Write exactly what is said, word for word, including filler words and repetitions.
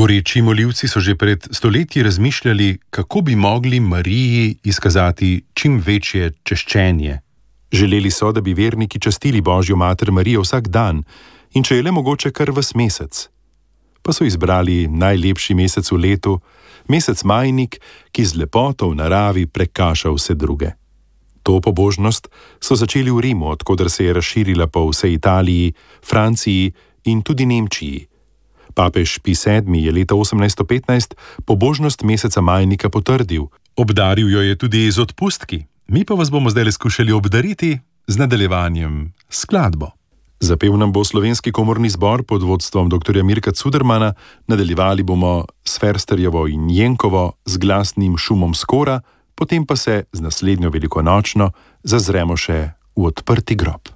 Goreči molivci so že pred stoletji razmišljali, kako bi mogli Mariji izkazati čim večje češčenje. Želeli so, da bi verniki častili Božjo mater Marijo vsak dan in če je le mogoče kar ves mesec. Pa so izbrali najlepši mesec v letu, mesec majnik, ki z lepoto v naravi prekaša vse druge. To pobožnost so začeli v Rimu, odkoder se je razširila po vsej Italiji, Franciji in tudi Nemčiji. Papež Pij sedmi je leta osemnajststo petnajst pobožnost meseca majnika potrdil. Obdaril jo je tudi z odpustki. Mi pa vas bomo zdaj skušali obdariti z nadaljevanjem skladbo. Zapel nam bo Slovenski komorni zbor pod vodstvom doktorja Mirka Cudermana, nadaljevali bomo s Fersterjevo in Jenkovo z glasnim šumom skora, potem pa se z naslednjo velikonočno zazremo še v odprti grob.